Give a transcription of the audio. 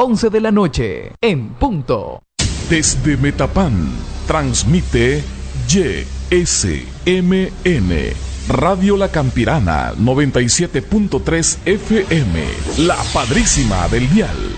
11 de la noche, en punto. Desde Metapán, transmite YSMN, Radio La Campirana, 97.3 FM, la padrísima del dial.